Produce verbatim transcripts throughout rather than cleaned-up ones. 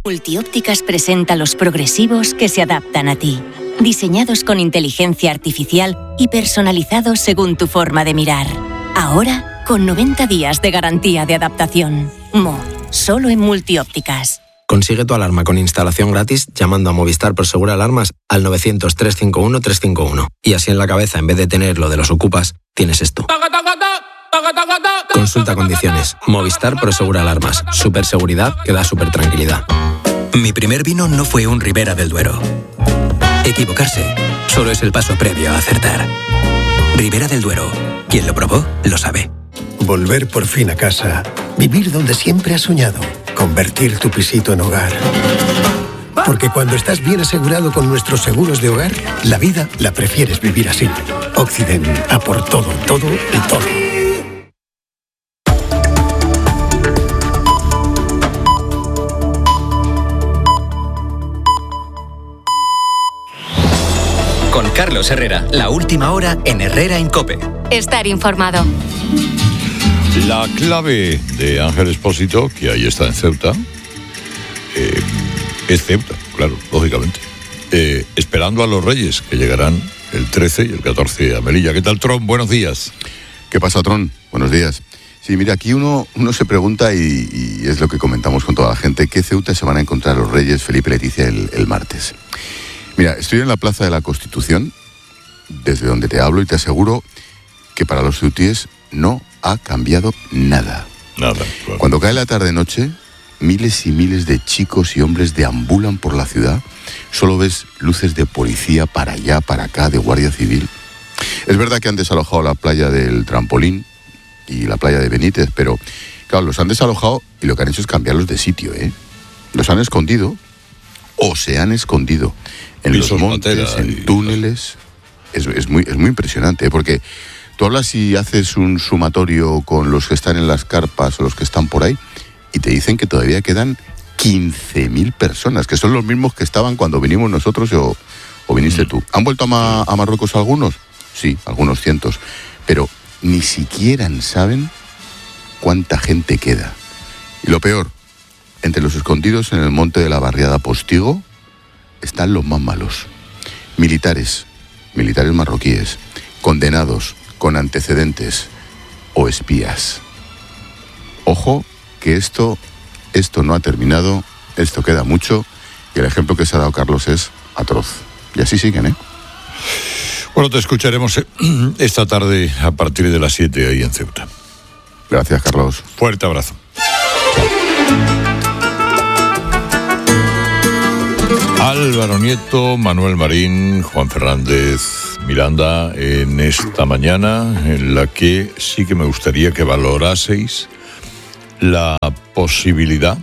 Multiópticas presenta los progresivos que se adaptan a ti. Diseñados con inteligencia artificial y personalizados según tu forma de mirar. Ahora, con noventa días de garantía de adaptación. Mo, solo en Multiópticas. Consigue tu alarma con instalación gratis llamando a Movistar Prosegur Alarmas al novecientos, trescientos cincuenta y uno, trescientos cincuenta y uno. Y así en la cabeza, en vez de tener lo de los ocupas, tienes esto. Consulta condiciones. Movistar Prosegur Alarmas. Superseguridad que da super tranquilidad. Mi primer vino no fue un Ribera del Duero. Equivocarse solo es el paso previo a acertar. Ribera del Duero. Quien lo probó, lo sabe. Volver por fin a casa. Vivir donde siempre has soñado. Convertir tu pisito en hogar. Porque cuando estás bien asegurado con nuestros seguros de hogar, la vida la prefieres vivir así. Occident, a por todo, todo y todo. Con Carlos Herrera, la última hora en Herrera en COPE. Estar informado. La clave de Ángel Expósito, que ahí está en Ceuta, eh, es Ceuta, claro, lógicamente. Eh, esperando a los Reyes, que llegarán el trece y el catorce a Melilla. ¿Qué tal, Tron? Buenos días. ¿Qué pasa, Tron? Buenos días. Sí, mira, aquí uno, uno se pregunta, y, y es lo que comentamos con toda la gente, ¿qué Ceuta se van a encontrar los Reyes Felipe y Leticia el, el martes? Mira, estoy en la Plaza de la Constitución, desde donde te hablo, y te aseguro que para los ceutíes no ha cambiado nada. Nada, claro. Cuando cae la tarde-noche, miles y miles de chicos y hombres deambulan por la ciudad. Solo ves luces de policía para allá, para acá, de Guardia Civil. Es verdad que han desalojado la playa del Trampolín y la playa de Benítez, pero, claro, los han desalojado y lo que han hecho es cambiarlos de sitio, ¿eh? Los han escondido, o se han escondido en Pisos, los montes, matera, en túneles. Es, es, muy, es muy impresionante, ¿eh? Porque tú hablas y haces un sumatorio con los que están en las carpas o los que están por ahí, y te dicen que todavía quedan quince mil personas, que son los mismos que estaban cuando vinimos nosotros o, o viniste mm. tú. ¿Han vuelto a, Ma- a Marruecos algunos? Sí, algunos cientos. Pero ni siquiera saben cuánta gente queda. Y lo peor, entre los escondidos en el monte de la barriada Postigo están los más malos. Militares, militares marroquíes, condenados, con antecedentes o espías. Ojo, que esto, esto no ha terminado, esto queda mucho, y el ejemplo que se ha dado Carlos es atroz. Y así siguen, ¿eh? Bueno, te escucharemos esta tarde a partir de las siete ahí en Ceuta. Gracias, Carlos. Fuerte abrazo. Álvaro Nieto, Manuel Marín, Juan Fernández, Miranda, en esta mañana en la que sí que me gustaría que valoraseis la posibilidad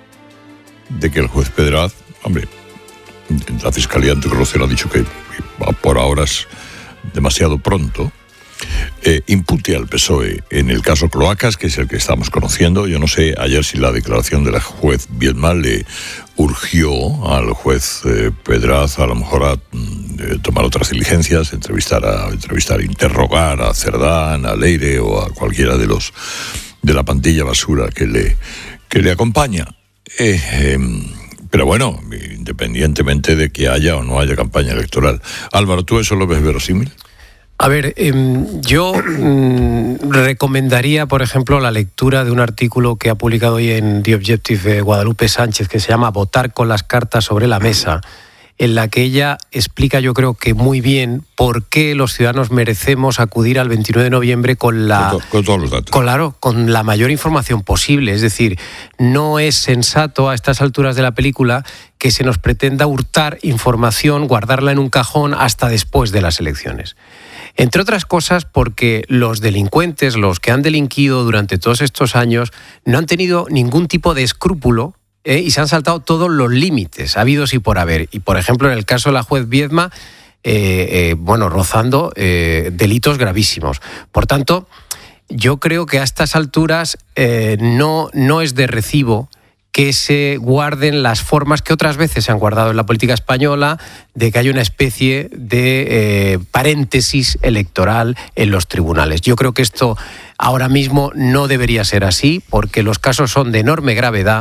de que el juez Pedraz, hombre, la Fiscalía Anticorrupción ha dicho que por ahora es demasiado pronto, eh, impute al P S O E en el caso Cloacas, que es el que estamos conociendo. Yo no sé ayer si la declaración de la juez Viedma le urgió al juez eh, Pedraz a lo mejor a eh, tomar otras diligencias, entrevistar, a, entrevistar, interrogar a Cerdán, a Leire o a cualquiera de los de la pandilla basura que le, que le acompaña. Eh, eh, pero bueno, independientemente de que haya o no haya campaña electoral. Álvaro, ¿tú eso lo ves verosímil? A ver, eh, yo mm, recomendaría, por ejemplo, la lectura de un artículo que ha publicado hoy en The Objective de Guadalupe Sánchez, que se llama Votar con las cartas sobre la mesa, en la que ella explica, yo creo que muy bien, por qué los ciudadanos merecemos acudir al veintinueve de noviembre con la, con, to- con todos los datos. Con, claro, con la mayor información posible. Es decir, no es sensato a estas alturas de la película que se nos pretenda hurtar información, guardarla en un cajón hasta después de las elecciones. Entre otras cosas porque los delincuentes, los que han delinquido durante todos estos años, no han tenido ningún tipo de escrúpulo eh, y se han saltado todos los límites habidos y por haber. Y, por ejemplo, en el caso de la juez Viedma, eh, eh, bueno, rozando eh, delitos gravísimos. Por tanto, yo creo que a estas alturas eh, no, no es de recibo que se guarden las formas que otras veces se han guardado en la política española, de que haya una especie de eh, paréntesis electoral en los tribunales. Yo creo que esto ahora mismo no debería ser así, porque los casos son de enorme gravedad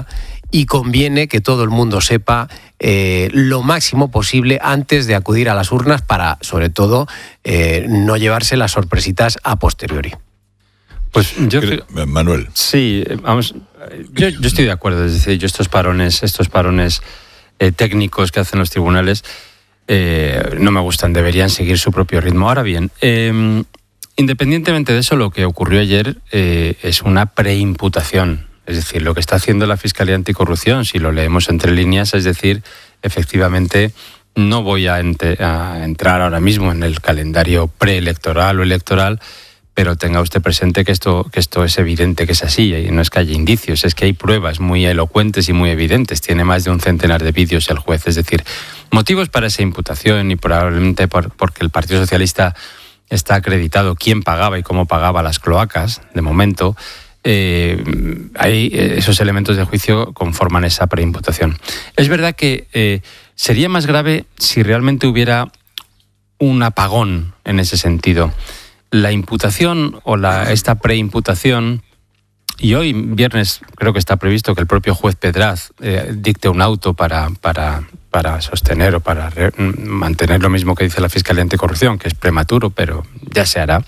y conviene que todo el mundo sepa eh, lo máximo posible antes de acudir a las urnas para, sobre todo, eh, no llevarse las sorpresitas a posteriori. Pues yo creo, Manuel. Sí, vamos, yo, yo estoy de acuerdo. Es decir, yo estos parones, estos parones eh, técnicos que hacen los tribunales eh, no me gustan. Deberían seguir su propio ritmo. Ahora bien, eh, independientemente de eso, lo que ocurrió ayer eh, es una preimputación. Es decir, lo que está haciendo la Fiscalía Anticorrupción, si lo leemos entre líneas, es decir, efectivamente, no voy a, ente- a entrar ahora mismo en el calendario preelectoral o electoral, pero tenga usted presente que esto, que esto es evidente que es así, y no es que haya indicios, es que hay pruebas muy elocuentes y muy evidentes. Tiene más de un centenar de vídeos el juez. Es decir, motivos para esa imputación, y probablemente por, porque el Partido Socialista está acreditado quién pagaba y cómo pagaba las cloacas, de momento, eh, hay esos elementos de juicio conforman esa preimputación. Es verdad que eh, sería más grave si realmente hubiera un apagón en ese sentido. La imputación o la, esta preimputación, y hoy viernes creo que está previsto que el propio juez Pedraz eh, dicte un auto para, para, para sostener o para re, mantener lo mismo que dice la Fiscalía Anticorrupción, que es prematuro, pero ya se hará.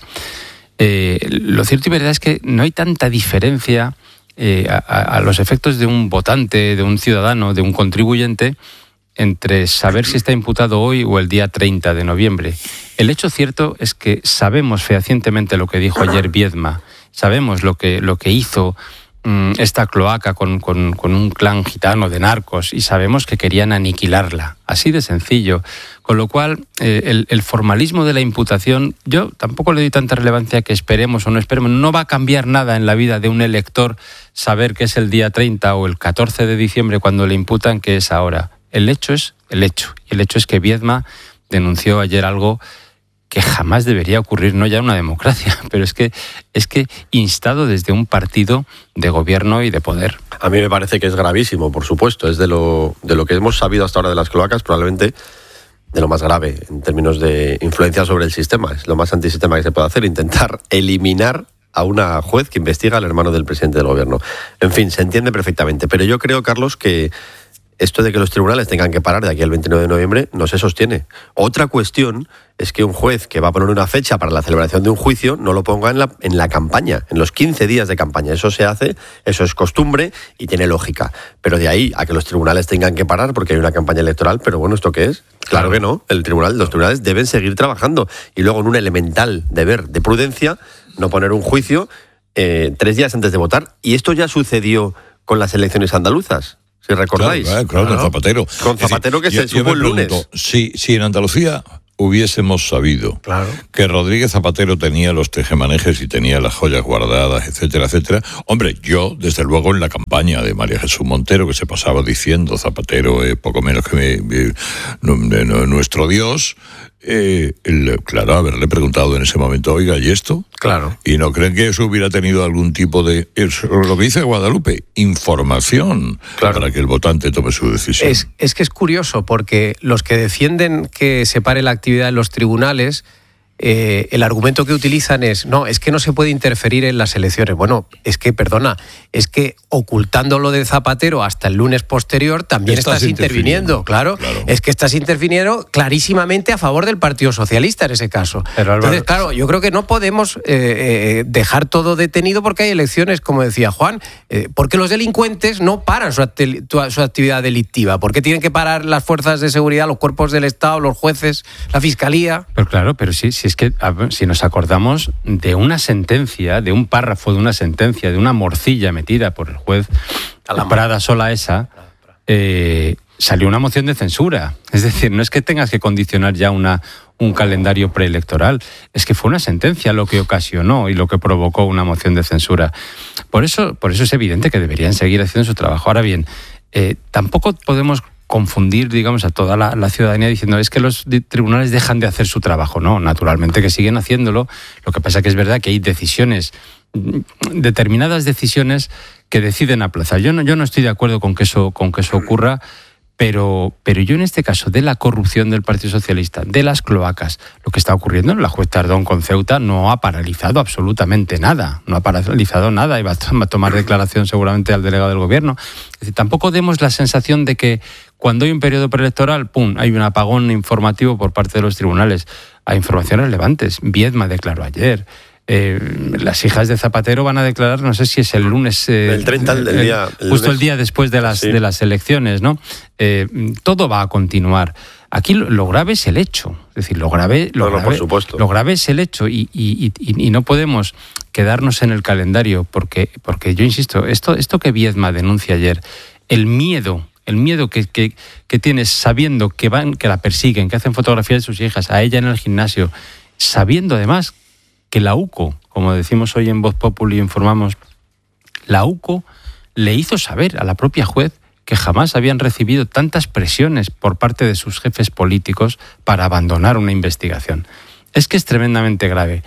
Eh, lo cierto y verdad es que no hay tanta diferencia eh, a, a los efectos de un votante, de un ciudadano, de un contribuyente, entre saber si está imputado hoy o el día treinta de noviembre. El hecho cierto es que sabemos fehacientemente lo que dijo ayer Viedma, sabemos lo que, lo que hizo mmm, esta cloaca con, con, con un clan gitano de narcos, y sabemos que querían aniquilarla, así de sencillo. Con lo cual, eh, el, el formalismo de la imputación, yo tampoco le doy tanta relevancia que esperemos o no esperemos. No va a cambiar nada en la vida de un elector saber que es el día treinta o el catorce de diciembre cuando le imputan que es ahora. El hecho es el hecho. Y el hecho es que Viedma denunció ayer algo que jamás debería ocurrir, no ya en una democracia, pero es que, es que instado desde un partido de gobierno y de poder. A mí me parece que es gravísimo, por supuesto. Es de lo, de lo que hemos sabido hasta ahora de las cloacas, probablemente de lo más grave en términos de influencia sobre el sistema. Es lo más antisistema que se puede hacer, intentar eliminar a una juez que investiga al hermano del presidente del gobierno. En fin, se entiende perfectamente. Pero yo creo, Carlos, que esto de que los tribunales tengan que parar de aquí al veintinueve de noviembre no se sostiene. Otra cuestión es que un juez que va a poner una fecha para la celebración de un juicio no lo ponga en la, en la campaña, en los quince días de campaña. Eso se hace, eso es costumbre y tiene lógica. Pero de ahí a que los tribunales tengan que parar porque hay una campaña electoral, pero bueno, ¿esto qué es? Claro que no. El tribunal, los tribunales deben seguir trabajando. Y luego, en un elemental deber de prudencia, no poner un juicio eh, tres días antes de votar. Y esto ya sucedió con las elecciones andaluzas. Si recordáis. Claro, claro, claro, con Zapatero. Con Zapatero, que yo, se supo el lunes. Pregunto, si, si en Andalucía hubiésemos sabido claro. que Rodríguez Zapatero tenía los tejemanejes y tenía las joyas guardadas, etcétera, etcétera, hombre, yo, desde luego, en la campaña de María Jesús Montero, que se pasaba diciendo Zapatero es poco menos que me, me, me, me, nuestro Dios, eh, el, claro, haberle preguntado en ese momento, oiga, ¿y esto? Claro. ¿Y no creen que eso hubiera tenido algún tipo de, es lo que dice Guadalupe, información claro. para que el votante tome su decisión? Es, es que es curioso, porque los que defienden que se pare la actividad en los tribunales, eh, el argumento que utilizan es, no, es que no se puede interferir en las elecciones. Bueno, es que, perdona, es que ocultando lo de Zapatero hasta el lunes posterior también estás, estás interviniendo, claro, claro. Es que estás interviniendo clarísimamente a favor del Partido Socialista en ese caso. Pero, Álvaro, entonces, claro, yo creo que no podemos eh, eh, dejar todo detenido porque hay elecciones, como decía Juan, eh, porque los delincuentes no paran su, acti- su actividad delictiva, porque tienen que parar las fuerzas de seguridad, los cuerpos del Estado, los jueces, la Fiscalía. Pero claro, pero sí, sí es que si nos acordamos de una sentencia, de un párrafo de una sentencia, de una morcilla metida por el juez Prada Solaesa, eh, salió una moción de censura. Es decir, no es que tengas que condicionar ya una, un calendario preelectoral, es que fue una sentencia lo que ocasionó y lo que provocó una moción de censura. Por eso, por eso es evidente que deberían seguir haciendo su trabajo. Ahora bien, eh, tampoco podemos confundir, digamos, a toda la, la ciudadanía diciendo es que los tribunales dejan de hacer su trabajo. No, naturalmente que siguen haciéndolo. Lo que pasa es que es verdad que hay decisiones, determinadas decisiones que deciden aplazar. Yo no, yo no estoy de acuerdo con que eso, con que eso ocurra, Pero, pero yo en este caso, de la corrupción del Partido Socialista, de las cloacas, lo que está ocurriendo en la juez Tardón con Ceuta no ha paralizado absolutamente nada, no ha paralizado nada y va a tomar declaración seguramente al delegado del gobierno. Es decir, tampoco demos la sensación de que cuando hay un periodo preelectoral, pum, hay un apagón informativo por parte de los tribunales. Hay informaciones relevantes. Viedma declaró ayer. Eh, las hijas de Zapatero van a declarar, no sé si es el lunes... Eh, el treinta del el, día... El justo lunes. El día después de las, sí. de las elecciones, ¿no? Eh, todo va a continuar. Aquí lo, lo grave es el hecho. Es decir, lo grave, lo, no, no, grave, por supuesto. lo grave es el hecho y, y, y, y no podemos quedarnos en el calendario porque, porque yo insisto, esto, esto que Viedma denuncia ayer, el miedo... El miedo que, que, que tienes sabiendo que van, que la persiguen, que hacen fotografías de sus hijas, a ella en el gimnasio, sabiendo además que la UCO, como decimos hoy en Voz Populi, informamos, la UCO le hizo saber a la propia juez que jamás habían recibido tantas presiones por parte de sus jefes políticos para abandonar una investigación. Es que es tremendamente grave.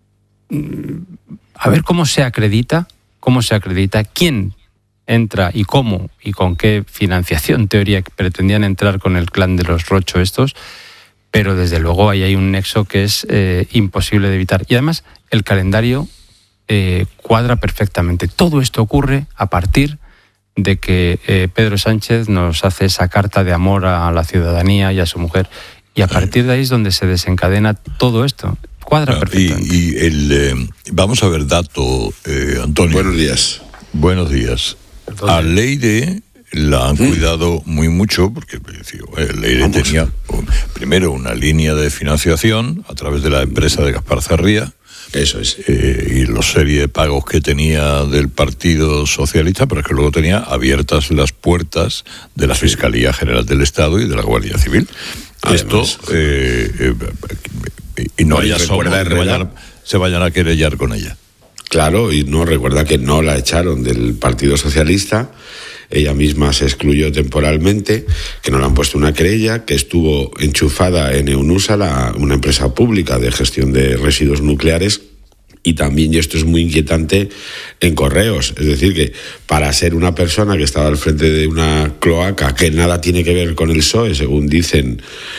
A ver cómo se acredita, cómo se acredita, quién entra y cómo y con qué financiación teoría pretendían entrar con el clan de los Rocho estos, pero desde luego ahí hay un nexo que es eh, imposible de evitar. Y además el calendario eh, cuadra perfectamente. Todo esto ocurre a partir de que eh, Pedro Sánchez nos hace esa carta de amor a la ciudadanía y a su mujer, y a partir de ahí es donde se desencadena todo esto. Cuadra perfectamente. Y, y el, eh, vamos a ver dato, eh, Antonio. Buenos días. Buenos días. Entonces, a Leire la han ¿Mm? cuidado muy mucho porque eh, Leire Vamos. tenía um, primero una línea de financiación a través de la empresa de Gaspar Zarría. Eso es. Eh, y los serie de pagos que tenía del Partido Socialista, pero es que luego tenía abiertas las puertas de la Fiscalía General del Estado y de la Guardia Civil. Además, Esto, eh, eh, y no, no ella recuerda se vayan, se vayan a querellar con ella. Claro, y no recuerda que no la echaron del Partido Socialista, ella misma se excluyó temporalmente, que no le han puesto una querella, que estuvo enchufada en EUNUSA, la, una empresa pública de gestión de residuos nucleares, y también, y esto es muy inquietante, en Correos. Es decir, que para ser una persona que estaba al frente de una cloaca que nada tiene que ver con el P S O E, según dicen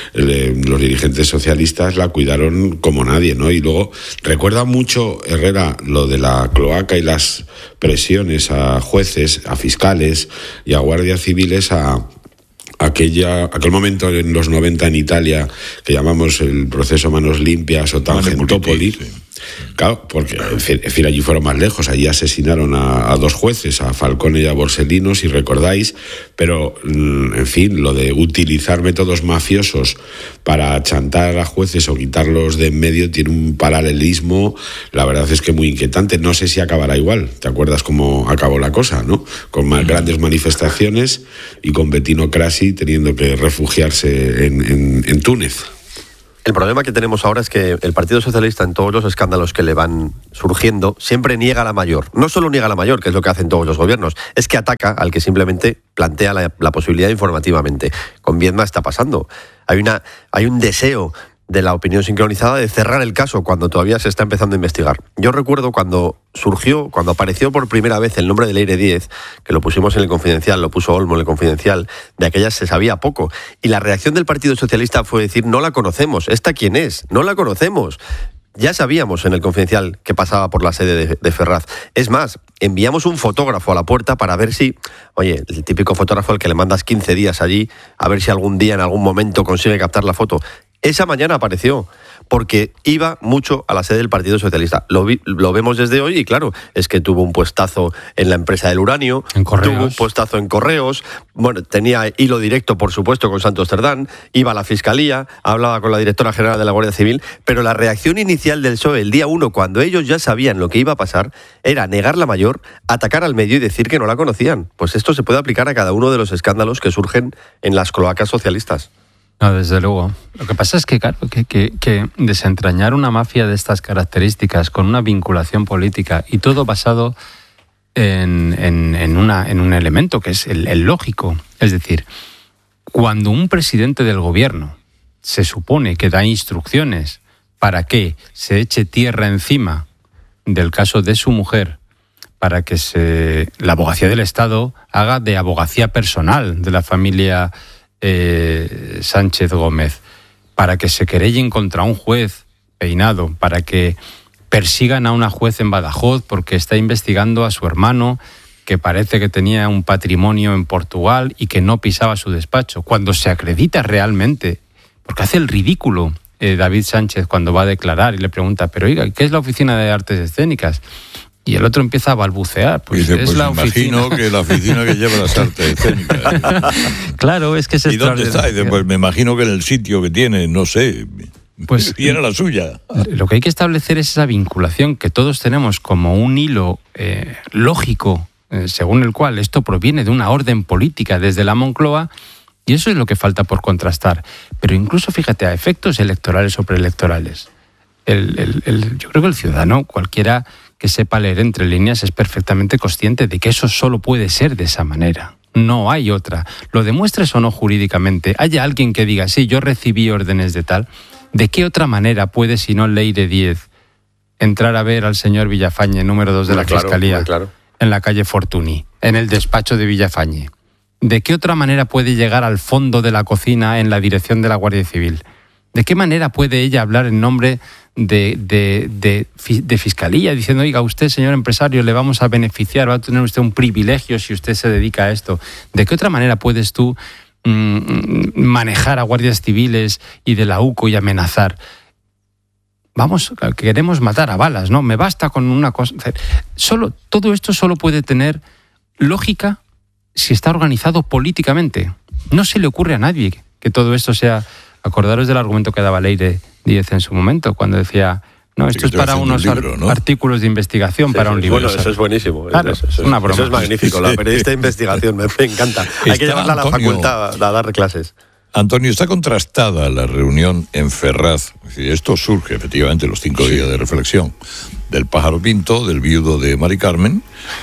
los dirigentes socialistas, la cuidaron como nadie, ¿no? Y luego recuerda mucho, Herrera, lo de la cloaca y las presiones a jueces, a fiscales y a guardias civiles a... Aquella, aquel momento en los noventa en Italia que llamamos el proceso Manos Limpias o Tangentopoli. Sí. Claro, porque en fin, en fin, allí fueron más lejos, allí asesinaron a, a dos jueces, a Falcone y a Borsellino, si recordáis, pero en fin, lo de utilizar métodos mafiosos para chantar a jueces o quitarlos de en medio tiene un paralelismo, la verdad es que muy inquietante. No sé si acabará igual, ¿te acuerdas cómo acabó la cosa, no? Con más grandes manifestaciones y con Bettino Craxi teniendo que refugiarse en, en, en Túnez. El problema que tenemos ahora es que el Partido Socialista, en todos los escándalos que le van surgiendo, siempre niega la mayor. No solo niega la mayor, que es lo que hacen todos los gobiernos, es que ataca al que simplemente plantea la, la posibilidad informativamente. Con Viedma está pasando. Hay, una, hay un deseo de la opinión sincronizada de cerrar el caso cuando todavía se está empezando a investigar. Yo recuerdo cuando surgió, cuando apareció por primera vez el nombre de Leire Díez, que lo pusimos en el Confidencial, lo puso Olmo en el Confidencial, de aquellas se sabía poco, y la reacción del Partido Socialista fue decir, no la conocemos, ¿esta quién es? No la conocemos. Ya sabíamos en el Confidencial que pasaba por la sede de, de Ferraz. Es más, enviamos un fotógrafo a la puerta para ver si, oye, el típico fotógrafo al que le mandas quince días allí, a ver si algún día, en algún momento, consigue captar la foto. Esa mañana apareció, porque iba mucho a la sede del Partido Socialista. Lo, vi, lo vemos desde hoy y claro, es que tuvo un puestazo en la empresa del uranio, en Correos. Tuvo un puestazo en Correos, bueno, tenía hilo directo, por supuesto, con Santos Cerdán, iba a la Fiscalía, hablaba con la directora general de la Guardia Civil, pero la reacción inicial del P S O E el día uno, cuando ellos ya sabían lo que iba a pasar, era negar la mayor, atacar al medio y decir que no la conocían. Pues esto se puede aplicar a cada uno de los escándalos que surgen en las cloacas socialistas. No, desde luego. Lo que pasa es que, claro, que, que, que desentrañar una mafia de estas características con una vinculación política y todo basado en, en, en, una, en un elemento que es el, el lógico. Es decir, cuando un presidente del gobierno se supone que da instrucciones para que se eche tierra encima del caso de su mujer, para que se, la abogacía del Estado haga de abogacía personal de la familia eh, Sánchez Gómez para que se querellen contra un juez Peinado, para que persigan a una juez en Badajoz porque está investigando a su hermano que parece que tenía un patrimonio en Portugal y que no pisaba su despacho, cuando se acredita realmente, porque hace el ridículo eh, David Sánchez cuando va a declarar y le pregunta, pero oiga, ¿qué es la Oficina de Artes Escénicas? Y el otro empieza a balbucear. Pues dice, es pues la imagino oficina que la oficina que lleva las artes escénicas. Claro, es que es ¿Y dónde está? Y dice, pues me imagino que en el sitio que tiene, no sé, pues y era la suya. Lo que hay que establecer es esa vinculación que todos tenemos como un hilo eh, lógico, eh, según el cual esto proviene de una orden política desde la Moncloa, y eso es lo que falta por contrastar. Pero incluso, fíjate, a efectos electorales o preelectorales, el, el, el, yo creo que el ciudadano, cualquiera que sepa leer entre líneas, es perfectamente consciente de que eso solo puede ser de esa manera. No hay otra. Lo demuestres o no jurídicamente, haya alguien que diga, sí, yo recibí órdenes de tal. ¿De qué otra manera puede, si no ley de diez, entrar a ver al señor Villafañe, número dos de la claro, Fiscalía, claro. en la calle Fortuny, en el despacho de Villafañe? ¿De qué otra manera puede llegar al fondo de la cocina en la dirección de la Guardia Civil? ¿De qué manera puede ella hablar en nombre de, de, de, de Fiscalía, diciendo, oiga, usted, señor empresario, le vamos a beneficiar, va a tener usted un privilegio si usted se dedica a esto? ¿De qué otra manera puedes tú manejar a guardias civiles y de la U C O y amenazar? Vamos, queremos matar a balas, ¿no? Me basta con una cosa. Solo, todo esto solo puede tener lógica si está organizado políticamente. No se le ocurre a nadie que todo esto sea... Acordaros del argumento que daba Leire Díez en su momento, cuando decía, no, esto sí, es para unos un libro, ¿no? artículos de artículos sí, para sí, un libro. Bueno, eso es buenísimo. Claro, eso, eso, es una broma. Eso es magnífico, la periodista de investigación, me, me encanta. Hay está que llevarla a la Antonio, facultad a dar clases. Antonio, está contrastada la reunión en Ferraz. Esto surge, efectivamente, los cinco sí. días de reflexión del Pájaro Pinto, del viudo de Mari Carmen,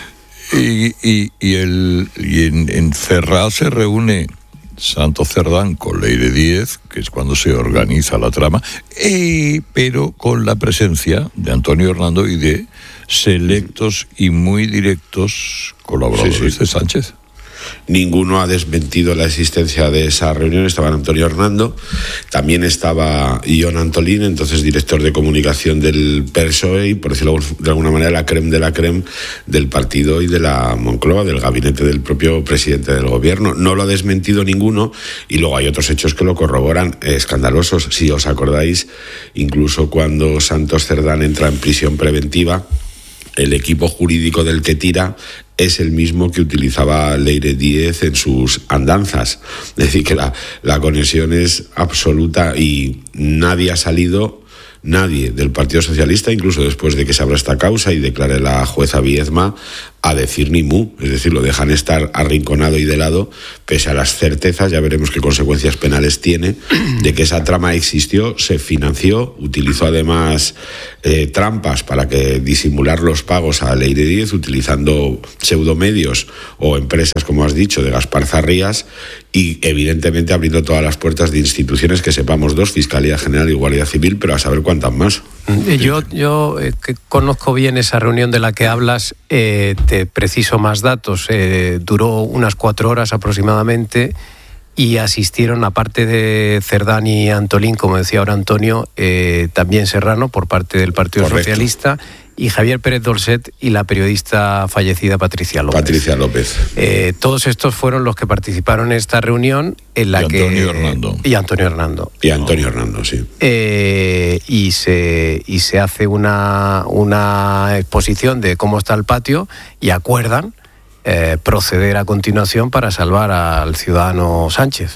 y, y, y, el, y en, en Ferraz se reúne Santos Cerdán con Leire Díez, que es cuando se organiza la trama, eh, pero con la presencia de Antonio Hernando y de selectos y muy directos colaboradores sí, sí. de Sánchez. Ninguno ha desmentido la existencia de esa reunión. Estaba Antonio Hernando, también estaba Ion Antolín, entonces director de comunicación del P S O E y, por decirlo de alguna manera, la creme de la creme del partido y de la Moncloa, del gabinete del propio presidente del gobierno. No lo ha desmentido ninguno, y luego hay otros hechos que lo corroboran, eh, escandalosos. Si os acordáis, incluso cuando Santos Cerdán entra en prisión preventiva, el equipo jurídico del que tira es el mismo que utilizaba Leire Díez en sus andanzas. Es decir, que la, la conexión es absoluta y nadie ha salido, nadie del Partido Socialista, incluso después de que se abra esta causa y declare la jueza Viezma, a decir ni mu. Es decir, lo dejan estar arrinconado y de lado, pese a las certezas, ya veremos qué consecuencias penales tiene, de que esa trama existió, se financió, utilizó además eh, trampas para que disimular los pagos a Leire Díez, utilizando pseudomedios o empresas, como has dicho, de Gaspar Zarrías, y evidentemente abriendo todas las puertas de instituciones que sepamos, dos, Fiscalía General y Guardia Civil, pero a saber cuántas más. Yo, yo eh, que conozco bien esa reunión de la que hablas, eh, te preciso más datos. Eh, duró unas cuatro horas aproximadamente y asistieron, aparte de Cerdán y Antolín, como decía ahora Antonio, eh, también Serrano por parte del Partido Correcto. Socialista, y Javier Pérez Dolcet y la periodista fallecida Patricia López. Patricia López. Eh, todos estos fueron los que participaron en esta reunión en la y que Antonio Hernando. y Antonio Hernando. Y Antonio Hernando, sí. Eh, y se y se hace una una exposición de cómo está el patio y acuerdan eh, proceder a continuación para salvar al ciudadano Sánchez.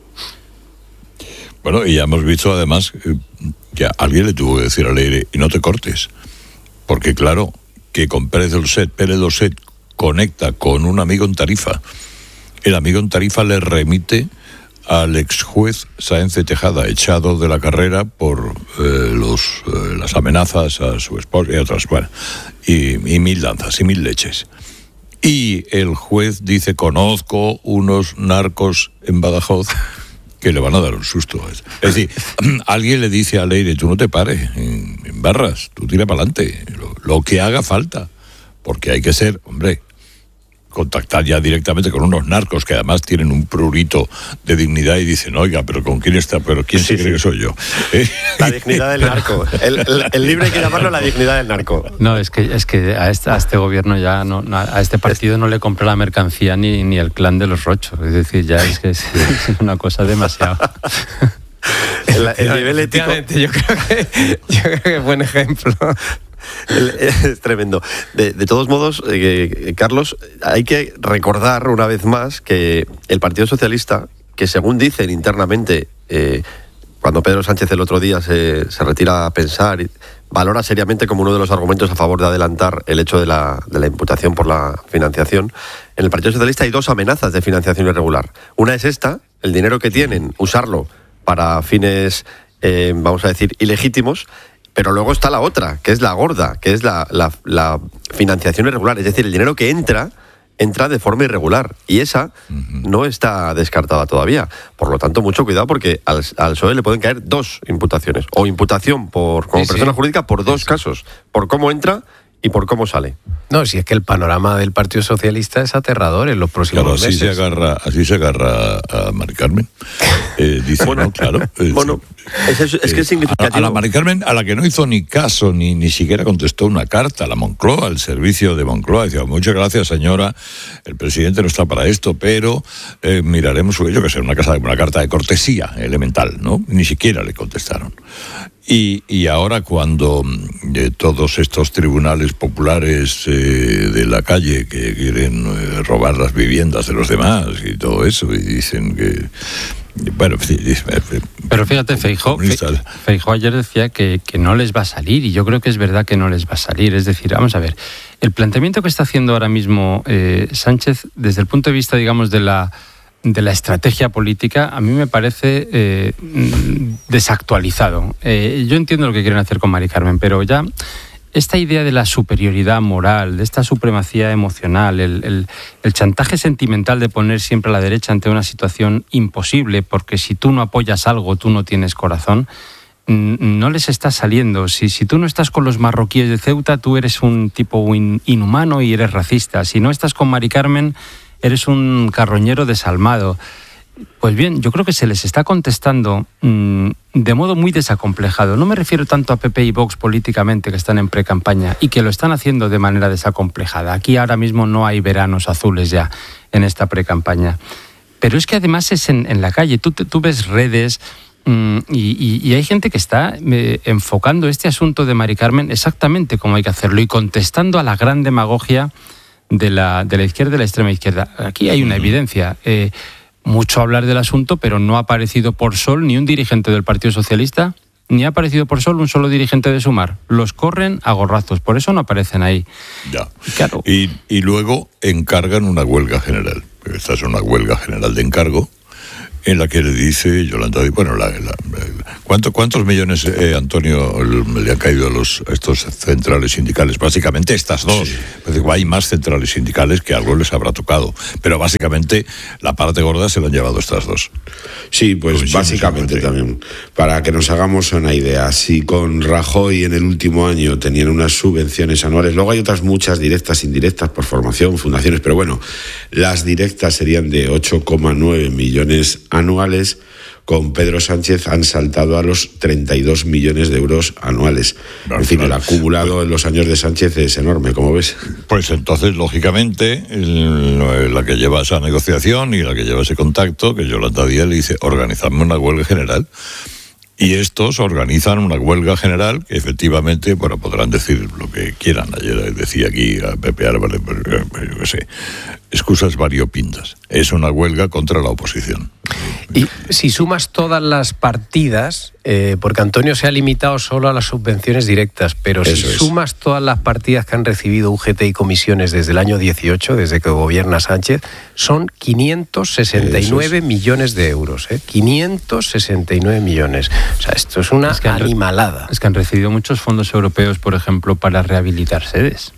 Bueno, y ya hemos visto además que alguien le tuvo que decir a Leire, y no te cortes. Porque claro, que con Pérez Dolcet, Pérez Dolcet conecta con un amigo en Tarifa. El amigo en Tarifa le remite al ex juez Sáenz de Tejada, echado de la carrera por eh, los, eh, las amenazas a su esposa y otras, bueno, y, y mil danzas y mil leches. Y el juez dice, conozco unos narcos en Badajoz que le van a dar un susto. Es decir, alguien le dice a Leire, tú no te pares en, en barras, tú tira para adelante, lo, lo que haga falta, porque hay que ser, hombre, contactar ya directamente con unos narcos que además tienen un prurito de dignidad y dicen, oiga, pero ¿con quién está? ¿Pero quién sí, se cree sí. que soy yo? ¿Eh? La dignidad del narco. El, el, el libre hay que llamarlo la dignidad del narco. No, es que es que a este, a este gobierno ya, no, a este partido no le compró la mercancía ni, ni el clan de los Rochos. Es decir, ya es que es, es una cosa demasiado... El, el nivel ético... Yo creo que, yo creo que es buen ejemplo. El, es tremendo. De, de todos modos, eh, Carlos, hay que recordar una vez más que el Partido Socialista, que según dicen internamente, eh, cuando Pedro Sánchez el otro día se, se retira a pensar, valora seriamente como uno de los argumentos a favor de adelantar el hecho de la, de la imputación por la financiación. En el Partido Socialista hay dos amenazas de financiación irregular. Una es esta, el dinero que tienen, usarlo para fines, eh, vamos a decir, ilegítimos. Pero luego está la otra, que es la gorda, que es la, la, la financiación irregular. Es decir, el dinero que entra, entra de forma irregular. Y esa uh-huh. no está descartada todavía. Por lo tanto, mucho cuidado porque al, al P S O E le pueden caer dos imputaciones. O imputación por como sí, persona sí. jurídica por dos sí. casos. Por cómo entra y por cómo sale. No, si es que el panorama del Partido Socialista es aterrador en los próximos claro, así meses. Se agarra, así se agarra a Mari Carmen. Eh, dice, bueno, no, claro. Eh, bueno, es, es, es que es significativo. A, a la Mari Carmen, a la que no hizo ni caso, ni, ni siquiera contestó una carta a la Moncloa, al servicio de Moncloa. Decía, muchas gracias, señora, el presidente no está para esto, pero eh, miraremos su ello, que sea una, casa, una carta de cortesía elemental, ¿no? Ni siquiera le contestaron. Y, y ahora cuando eh, todos estos tribunales populares eh, de la calle que quieren eh, robar las viviendas de los demás y todo eso, y dicen que... Bueno, pero fíjate, Feijóo, Feijóo ayer decía que, que no les va a salir, y yo creo que es verdad que no les va a salir. Es decir, vamos a ver, el planteamiento que está haciendo ahora mismo eh, Sánchez, desde el punto de vista, digamos, de la... de la estrategia política, a mí me parece eh, desactualizado. Eh, yo entiendo lo que quieren hacer con Mari Carmen, pero ya esta idea de la superioridad moral, de esta supremacía emocional, el, el, el chantaje sentimental de poner siempre a la derecha ante una situación imposible, porque si tú no apoyas algo, tú no tienes corazón, no les está saliendo. Si, si tú no estás con los marroquíes de Ceuta, tú eres un tipo in, inhumano y eres racista. Si no estás con Mari Carmen, eres un carroñero desalmado. Pues bien, yo creo que se les está contestando mmm, de modo muy desacomplejado. No me refiero tanto a P P y Vox políticamente, que están en pre-campaña y que lo están haciendo de manera desacomplejada. Aquí ahora mismo no hay veranos azules ya en esta pre-campaña. Pero es que además es en, en la calle. Tú, tú ves redes mmm, y, y, y hay gente que está eh, enfocando este asunto de Mari Carmen exactamente como hay que hacerlo y contestando a la gran demagogia de la, de la izquierda y de la extrema izquierda. Aquí hay una evidencia. Eh, mucho hablar del asunto, pero no ha aparecido por sol ni un dirigente del Partido Socialista, ni ha aparecido por sol un solo dirigente de Sumar. Los corren a gorrazos, por eso no aparecen ahí. Ya. Claro. Y, y luego encargan una huelga general. Esta es una huelga general de encargo, en la que le dice Yolanda, bueno, la, la, ¿cuánto, ¿cuántos millones, eh, Antonio, le han caído a, los, a estos centrales sindicales? Básicamente estas dos. Sí. Pues digo, hay más centrales sindicales que algo les habrá tocado, pero básicamente la parte gorda se la han llevado estas dos. Sí, pues, pues básicamente también. Para que nos hagamos una idea, si con Rajoy en el último año tenían unas subvenciones anuales, luego hay otras muchas directas, indirectas, por formación, fundaciones, pero bueno, las directas serían de ocho coma nueve millones anuales, con Pedro Sánchez han saltado a los treinta y dos millones de euros anuales. Claro, en fin, claro. El acumulado en los años de Sánchez es enorme, como ves. Pues entonces, lógicamente, el, la que lleva esa negociación y la que lleva ese contacto, que Yolanda Díaz le dice, organizadme una huelga general. Y estos organizan una huelga general que efectivamente, bueno, podrán decir lo que quieran. Ayer decía aquí a Pepe Álvarez, yo qué sé, excusas variopintas. Es una huelga contra la oposición. Y si sumas todas las partidas, eh, porque Antonio se ha limitado solo a las subvenciones directas, pero Eso si es. sumas todas las partidas que han recibido U G T y comisiones desde el año dieciocho, desde que gobierna Sánchez, son quinientos sesenta y nueve es. millones de euros. ¿eh? quinientos sesenta y nueve millones. O sea, esto es una es que animalada. Es que han recibido muchos fondos europeos, por ejemplo, para rehabilitar sedes.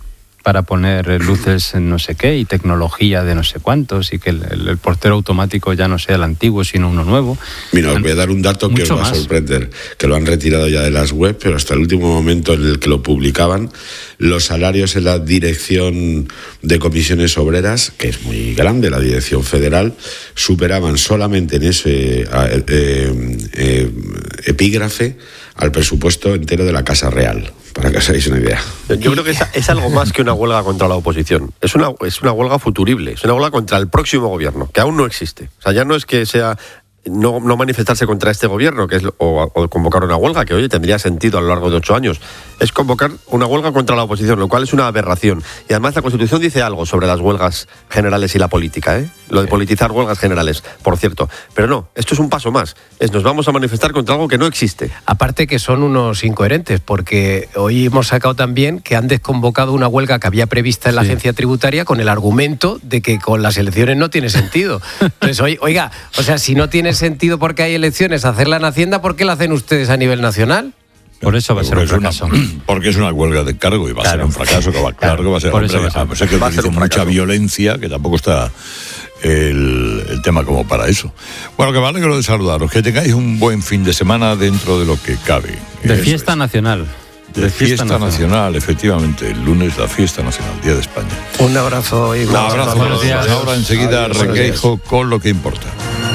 para poner luces en no sé qué y tecnología de no sé cuántos y que el, el, el portero automático ya no sea el antiguo sino uno nuevo. Mira, os voy a dar un dato que os va a sorprender, que lo han retirado ya de las webs, pero hasta el último momento en el que lo publicaban, los salarios en la dirección de comisiones obreras, que es muy grande, la dirección federal, superaban solamente en ese eh, eh, eh, epígrafe al presupuesto entero de la Casa Real, para que os hagáis una idea. Yo creo que es, es algo más que una huelga contra la oposición. Es una, es una huelga futurible, es una huelga contra el próximo gobierno, que aún no existe. O sea, ya no es que sea... No, no manifestarse contra este gobierno, que es o, o convocar una huelga, que oye, tendría sentido a lo largo de ocho años. Es convocar una huelga contra la oposición, lo cual es una aberración. Y además la Constitución dice algo sobre las huelgas generales y la política, ¿eh? Lo de politizar huelgas generales, por cierto. Pero no, esto es un paso más. Es nos vamos a manifestar contra algo que no existe. Aparte que son unos incoherentes, porque hoy hemos sacado también que han desconvocado una huelga que había prevista en la sí. agencia tributaria con el argumento de que con las elecciones no tiene sentido. Entonces, oiga, o sea, si no tiene sentido porque hay elecciones hacerla en Hacienda, ¿por qué la hacen ustedes a nivel nacional? Por eso va a ser un fracaso. Una, porque es una huelga de cargo y va claro. a ser un fracaso. Que va, claro, claro que va a ser, por hombre, eso va a ser, a pesar que va a ser mucha violencia, que tampoco está el, el tema como para eso. Bueno, que me alegro de saludaros. Que tengáis un buen fin de semana dentro de lo que cabe. De eso fiesta es. nacional. De, de fiesta, fiesta nacional. nacional, efectivamente. El lunes la fiesta nacional, Día de España. Un abrazo y un abrazo. Buenos días. Ahora enseguida requejo con lo que importa.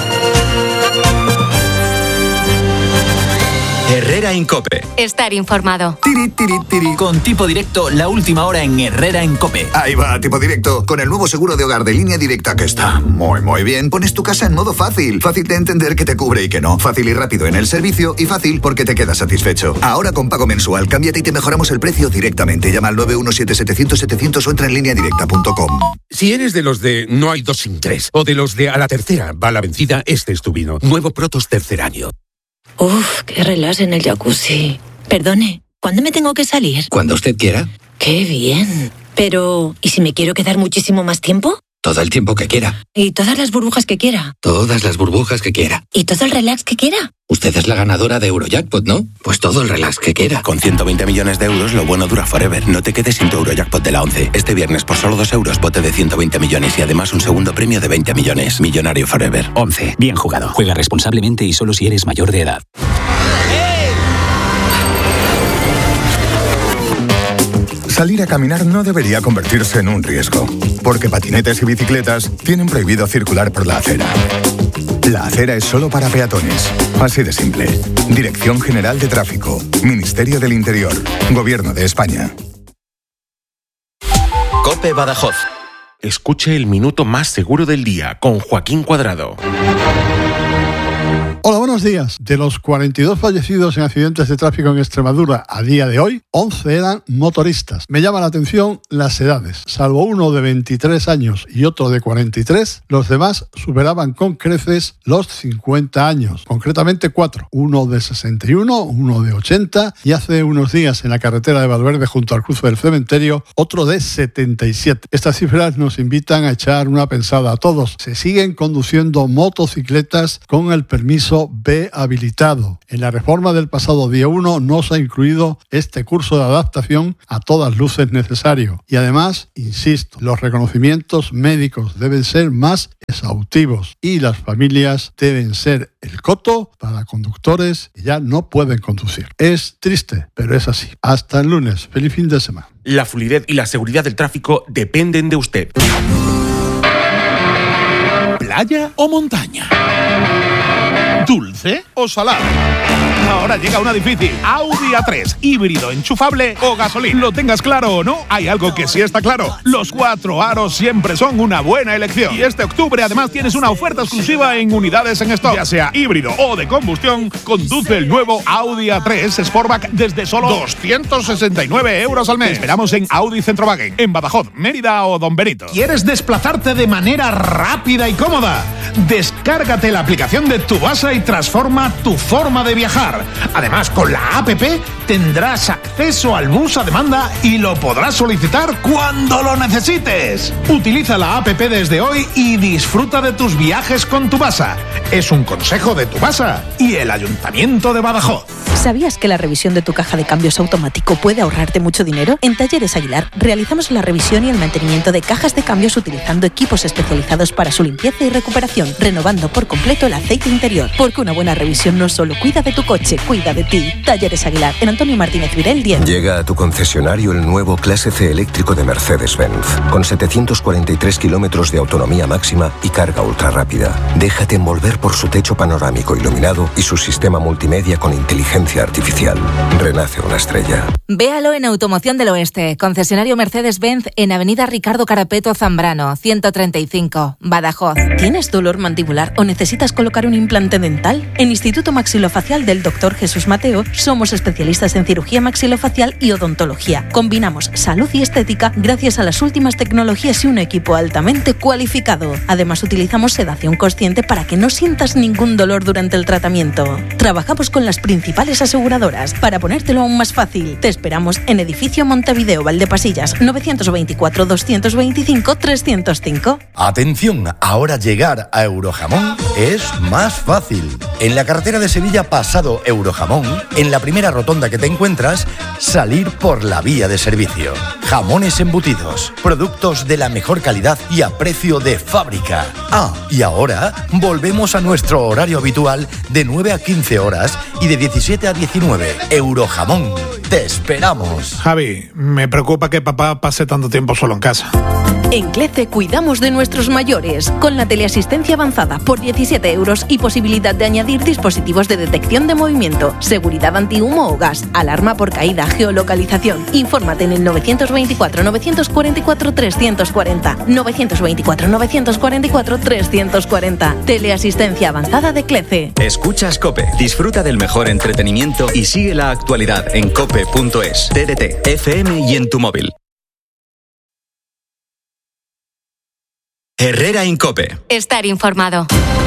Herrera en COPE. Estar informado. Tiri, tiri, tiri. Con Tipo Directo, la última hora en Herrera en COPE. Ahí va, Tipo Directo. Con el nuevo seguro de hogar de Línea Directa, que está muy, muy bien. Pones tu casa en modo fácil. Fácil de entender que te cubre y que no. Fácil y rápido en el servicio y fácil porque te quedas satisfecho. Ahora con pago mensual, cámbiate y te mejoramos el precio directamente. Llama al nueve uno siete setecientos setecientos o entra en línea directa punto com. Si eres de los de no hay dos sin tres o de los de a la tercera va la vencida, este es tu vino. Nuevo Protos tercer año. Uf, qué relax en el jacuzzi. Perdone, ¿cuándo me tengo que salir? Cuando usted quiera. Qué bien. Pero, ¿y si me quiero quedar muchísimo más tiempo? Todo el tiempo que quiera. ¿Y todas las burbujas que quiera? Todas las burbujas que quiera. ¿Y todo el relax que quiera? Usted es la ganadora de Eurojackpot, ¿no? Pues todo el relax que quiera. Con ciento veinte millones de euros, lo bueno dura forever. No te quedes sin tu Eurojackpot de la once. Este viernes, por solo dos euros, bote de ciento veinte millones y además un segundo premio de veinte millones. Millonario forever. once. Bien jugado. Juega responsablemente y solo si eres mayor de edad. Salir a caminar no debería convertirse en un riesgo, porque patinetes y bicicletas tienen prohibido circular por la acera. La acera es solo para peatones. Así de simple. Dirección General de Tráfico, Ministerio del Interior, Gobierno de España. COPE Badajoz. Escuche el minuto más seguro del día con Joaquín Cuadrado. Hola, buenos días. De los cuarenta y dos fallecidos en accidentes de tráfico en Extremadura a día de hoy, once eran motoristas. Me llama la atención las edades. Salvo uno de veintitrés años y otro de cuarenta y tres, los demás superaban con creces los cincuenta años. Concretamente cuatro. Uno de sesenta y uno, uno de ochenta y hace unos días en la carretera de Valverde junto al cruce del cementerio, otro de setenta y siete. Estas cifras nos invitan a echar una pensada a todos. Se siguen conduciendo motocicletas con el permiso B habilitado. En la reforma del pasado día uno no se ha incluido este curso de adaptación a todas luces necesario. Y además, insisto, los reconocimientos médicos deben ser más exhaustivos y las familias deben ser el coto para conductores que ya no pueden conducir. Es triste, pero es así. Hasta el lunes. Feliz fin de semana. La fluidez y la seguridad del tráfico dependen de usted. ¿Playa o montaña? ¿Dulce o salado? Ahora llega una difícil. Audi A tres, híbrido, enchufable o gasolina. Lo tengas claro o no, hay algo que sí está claro. Los cuatro aros siempre son una buena elección. Y este octubre además tienes una oferta exclusiva en unidades en stock. Ya sea híbrido o de combustión, conduce el nuevo Audi A tres Sportback desde solo doscientos sesenta y nueve euros al mes. Te esperamos en Audi Centrowagen, en Badajoz, Mérida o Don Benito. ¿Quieres desplazarte de manera rápida y cómoda? Descárgate la aplicación de Tubasa y transforma tu forma de viajar. Además, con la app tendrás acceso al bus a demanda y lo podrás solicitar cuando lo necesites. Utiliza la app desde hoy y disfruta de tus viajes con Tubasa. Es un consejo de Tubasa y el Ayuntamiento de Badajoz. ¿Sabías que la revisión de tu caja de cambios automático puede ahorrarte mucho dinero? En Talleres Aguilar realizamos la revisión y el mantenimiento de cajas de cambios utilizando equipos especializados para su limpieza y recuperación, renovando por completo el aceite interior. Porque una buena revisión no solo cuida de tu coche, cuida de ti. Talleres Aguilar, en Antonio Martínez Virel diez. Llega a tu concesionario el nuevo Clase C eléctrico de Mercedes-Benz, con setecientos cuarenta y tres kilómetros de autonomía máxima y carga ultra rápida. Déjate envolver por su techo panorámico iluminado y su sistema multimedia con inteligencia artificial. Renace una estrella. Véalo en Automoción del Oeste, concesionario Mercedes-Benz en Avenida Ricardo Carapeto Zambrano, ciento treinta y cinco, Badajoz. ¿Tienes dolor mandibular o necesitas colocar un implante dental? En Instituto Maxilofacial del doctor Jesús Mateo somos especialistas en cirugía maxilofacial y odontología. Combinamos salud y estética gracias a las últimas tecnologías y un equipo altamente cualificado. Además, utilizamos sedación consciente para que no sientas ningún dolor durante el tratamiento. Trabajamos con las principales aseguradoras. Para ponértelo aún más fácil, te esperamos en Edificio Montevideo Valdepasillas, novecientos veinticuatro, doscientos veinticinco, trescientos cinco. Atención, ahora llegar a Eurojamón es más fácil. En la carretera de Sevilla pasado Eurojamón, en la primera rotonda que te encuentras, salir por la vía de servicio. Jamones embutidos, productos de la mejor calidad y a precio de fábrica. Ah, y ahora volvemos a nuestro horario habitual de nueve a quince horas y de diecisiete a diecinueve. Eurojamón, te esperamos. Javi, me preocupa que papá pase tanto tiempo solo en casa. En CLECE cuidamos de nuestros mayores, con la teleasistencia avanzada por diecisiete euros y posibilidad de añadir dispositivos de detección de movimiento, seguridad antihumo o gas, alarma por caída, geolocalización. Infórmate en el novecientos veinticuatro, novecientos cuarenta y cuatro, trescientos cuarenta, novecientos veinticuatro, novecientos cuarenta y cuatro, trescientos cuarenta. Teleasistencia avanzada de CLECE. Escuchas COPE, disfruta del mejor entretenimiento y sigue la actualidad en cope punto es, T D T, F M y en tu móvil. Herrera en COPE. Estar informado.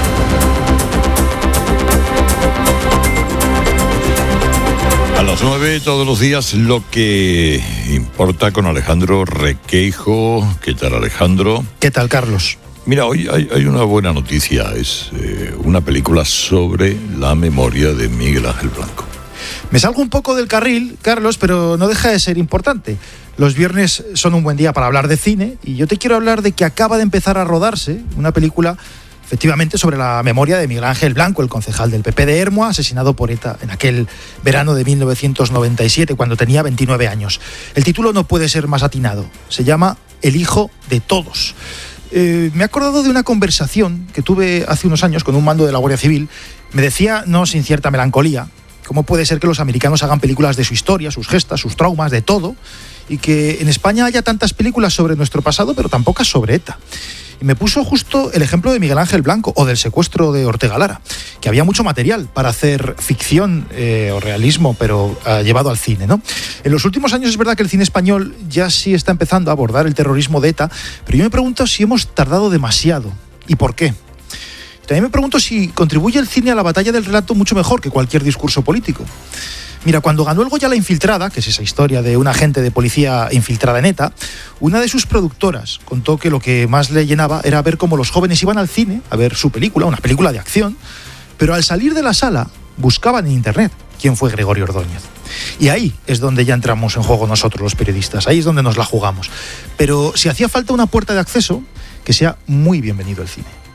A las nueve todos los días lo que importa con Alejandro Requeijo. ¿Qué tal, Alejandro? ¿Qué tal, Carlos? Mira, hoy hay, hay una buena noticia. Es eh, una película sobre la memoria de Miguel Ángel Blanco. Me salgo un poco del carril, Carlos, pero no deja de ser importante. Los viernes son un buen día para hablar de cine y yo te quiero hablar de que acaba de empezar a rodarse una película efectivamente sobre la memoria de Miguel Ángel Blanco, el concejal del P P de Ermua, asesinado por ETA en aquel verano de mil novecientos noventa y siete, cuando tenía veintinueve años. El título no puede ser más atinado. Se llama El hijo de todos. Eh, me he acordado de una conversación que tuve hace unos años con un mando de la Guardia Civil. Me decía, no sin cierta melancolía, cómo puede ser que los americanos hagan películas de su historia, sus gestas, sus traumas, de todo, y que en España haya tantas películas sobre nuestro pasado, pero tan pocas sobre ETA. Y me puso justo el ejemplo de Miguel Ángel Blanco o del secuestro de Ortega Lara, que había mucho material para hacer ficción eh, o realismo, pero eh, llevado al cine, ¿no? En los últimos años es verdad que el cine español ya sí está empezando a abordar el terrorismo de ETA, pero yo me pregunto si hemos tardado demasiado y por qué. También me pregunto si contribuye el cine a la batalla del relato mucho mejor que cualquier discurso político. Mira, cuando ganó el Goya La Infiltrada, que es esa historia de un agente de policía infiltrada en ETA, una de sus productoras contó que lo que más le llenaba era ver cómo los jóvenes iban al cine a ver su película, una película de acción, pero al salir de la sala buscaban en internet quién fue Gregorio Ordóñez. Y ahí es donde ya entramos en juego nosotros los periodistas, ahí es donde nos la jugamos. Pero si hacía falta una puerta de acceso, que sea muy bienvenido el cine.